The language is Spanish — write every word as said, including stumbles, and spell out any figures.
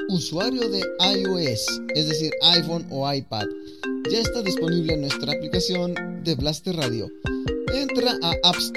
usuario de iOS, es decir, iPhone o iPad, ya está disponible nuestra aplicación de Blaster Radio. Entra a App Store